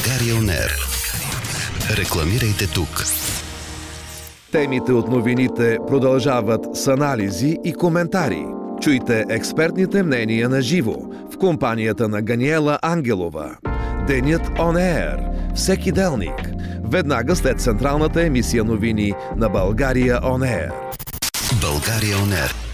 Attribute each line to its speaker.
Speaker 1: България On Air. Рекламирайте тук.
Speaker 2: Темите от новините продължават с анализи и коментари. Чуйте експертните мнения на живо в компанията на Ганиела Ангелова. Денят On Air. Всеки делник. Веднага след централната емисия новини на България On Air.
Speaker 1: България On Air.